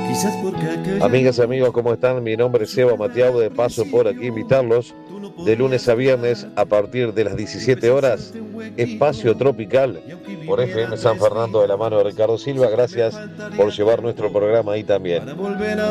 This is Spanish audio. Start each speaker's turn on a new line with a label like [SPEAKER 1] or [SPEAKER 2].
[SPEAKER 1] Amigas y amigos, ¿cómo están? Mi nombre es Seba Matiago, de paso por aquí invitarlos de lunes a viernes a partir de las 17 horas, Espacio Tropical por FM San Fernando de la mano de Ricardo Silva. Gracias por llevar nuestro programa ahí también.